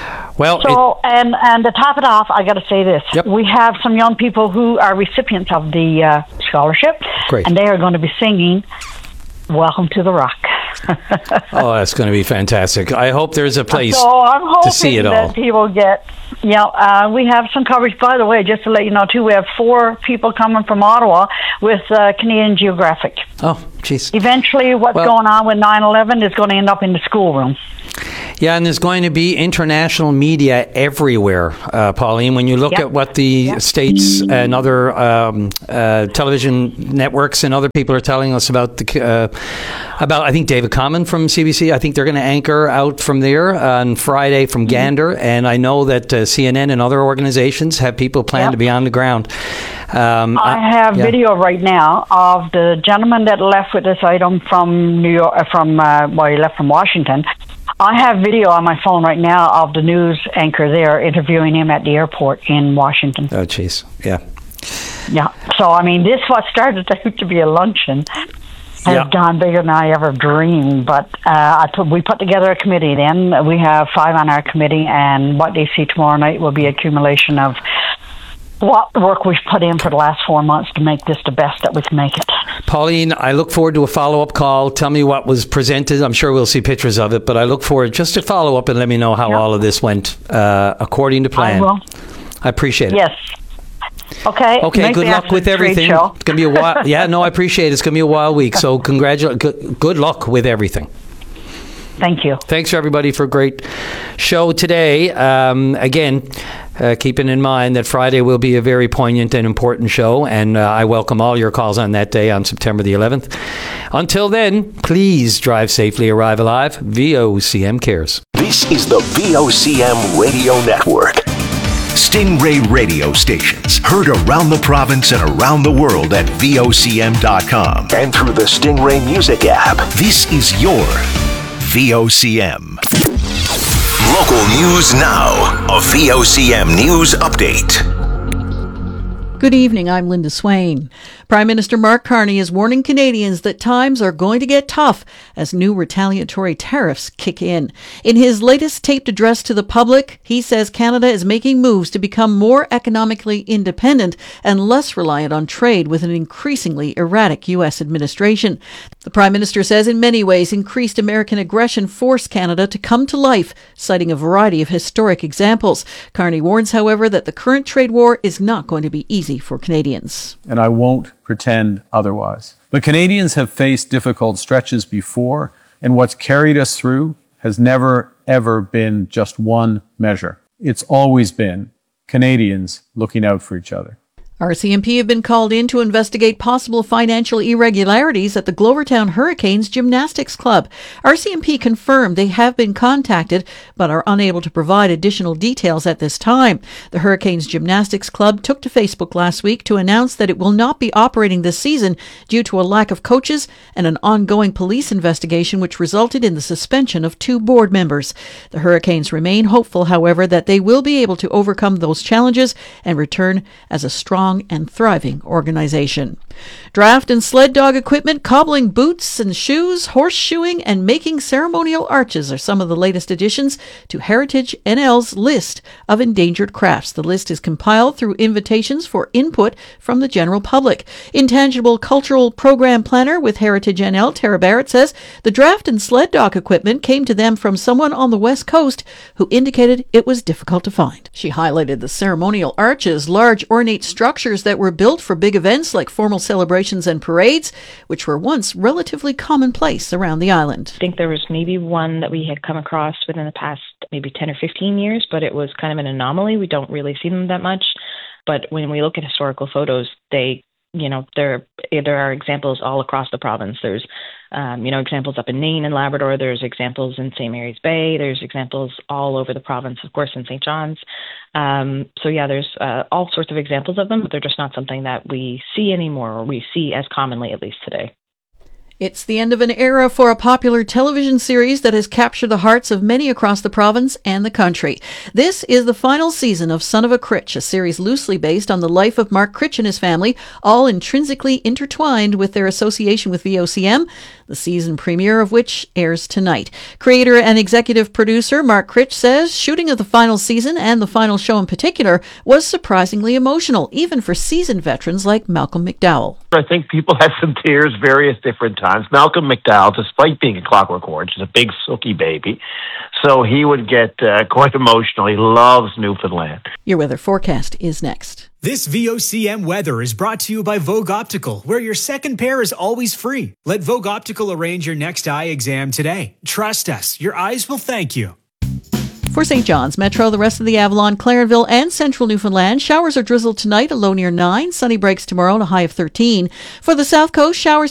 Well, and to top it off, I got to say this. Yep. We have some young people who are recipients of the scholarship. Great. And they are going to be singing Welcome to the Rock. Oh, that's going to be fantastic. I hope there's a place So I'm hoping to see it all. that people get, we have some coverage, by the way, just to let you know, too, we have 4 people coming from Ottawa with Canadian Geographic. Oh, jeez. Eventually, what's going on with 9/11 is going to end up in the schoolroom. Yeah, and there's going to be international media everywhere, Pauline. When you look at what the states and other television networks and other people are telling us about I think David Common from CBC, I think they're going to anchor out from there on Friday from Gander, and I know that CNN and other organizations have people planned to be on the ground. I have video right now of the gentleman that left with this item from New York, he left from Washington. I have video on my phone right now of the news anchor there interviewing him at the airport in Washington. Oh, jeez. Yeah. Yeah. So, I mean, this what started out to be a luncheon has gone bigger than I ever dreamed. But we put together a committee then. We have 5 on our committee, and what they see tomorrow night will be accumulation of what work we've put in for the last 4 months to make this the best that we can make it. Pauline, I look forward to a follow-up call. Tell me what was presented. I'm sure we'll see pictures of it, but I look forward just to follow up and let me know how all of this went according to plan. I will. I appreciate it. Yes. Okay. Okay, good luck with everything. It's going to be a while. Yeah, no, I appreciate it. It's going to be a wild week, so good luck with everything. Thank you. Thanks, everybody, for a great show today. Again, keeping in mind that Friday will be a very poignant and important show, and I welcome all your calls on that day on September the 11th. Until then, please drive safely, arrive alive. VOCM cares. This is the VOCM Radio Network. Stingray radio stations heard around the province and around the world at VOCM.com and through the Stingray Music app. This is your VOCM. Local news now. A VOCM news update. Good evening, I'm Linda Swain. Prime Minister Mark Carney is warning Canadians that times are going to get tough as new retaliatory tariffs kick in. In his latest taped address to the public, he says Canada is making moves to become more economically independent and less reliant on trade with an increasingly erratic U.S. administration. The Prime Minister says in many ways increased American aggression forced Canada to come to life, citing a variety of historic examples. Carney warns, however, that the current trade war is not going to be easy for Canadians. And I won't pretend otherwise. But Canadians have faced difficult stretches before, and what's carried us through has never, ever been just one measure. It's always been Canadians looking out for each other. RCMP have been called in to investigate possible financial irregularities at the Glovertown Hurricanes Gymnastics Club. RCMP confirmed they have been contacted but are unable to provide additional details at this time. The Hurricanes Gymnastics Club took to Facebook last week to announce that it will not be operating this season due to a lack of coaches and an ongoing police investigation which resulted in the suspension of 2 board members. The Hurricanes remain hopeful, however, that they will be able to overcome those challenges and return as a strong and thriving organization. Draft and sled dog equipment, cobbling boots and shoes, horseshoeing, and making ceremonial arches are some of the latest additions to Heritage NL's list of endangered crafts. The list is compiled through invitations for input from the general public. Intangible Cultural Program Planner with Heritage NL, Tara Barrett, says the draft and sled dog equipment came to them from someone on the West Coast who indicated it was difficult to find. She highlighted the ceremonial arches, large ornate structures that were built for big events like formal celebrations and parades, which were once relatively commonplace around the island. I think there was maybe one that we had come across within the past maybe 10 or 15 years, but it was kind of an anomaly. We don't really see them that much. But when we look at historical photos, there are examples all across the province. There's, examples up in Nain and Labrador. There's examples in St. Mary's Bay. There's examples all over the province, of course, in St. John's. There's all sorts of examples of them, but they're just not something that we see anymore, or we see as commonly, at least today. It's the end of an era for a popular television series that has captured the hearts of many across the province and the country. This is the final season of Son of a Critch, a series loosely based on the life of Mark Critch and his family, all intrinsically intertwined with their association with VOCM, the season premiere of which airs tonight. Creator and executive producer Mark Critch says shooting of the final season, and the final show in particular, was surprisingly emotional, even for seasoned veterans like Malcolm McDowell. I think people had some tears various different times. times. Malcolm McDowell, despite being a Clockwork Orange, is a big Sookie baby. So he would get quite emotional. He loves Newfoundland. Your weather forecast is next. This VOCM weather is brought to you by Vogue Optical, where your second pair is always free. Let Vogue Optical arrange your next eye exam today. Trust us, your eyes will thank you. For St. John's Metro, the rest of the Avalon, Clarenville, and central Newfoundland, showers or drizzle tonight, a low near 9. Sunny breaks tomorrow and a high of 13. For the South Coast, showers